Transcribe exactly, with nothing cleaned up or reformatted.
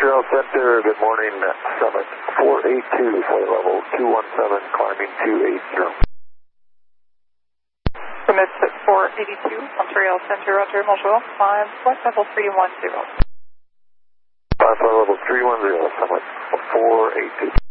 Montreal Center, good morning, Summit four eight two, flight level two one seven, climbing two eighty. Summit four eighty-two, Montreal Center, Roger, bonjour, climb flight level three one zero. Flight level three one zero, Summit four eight two.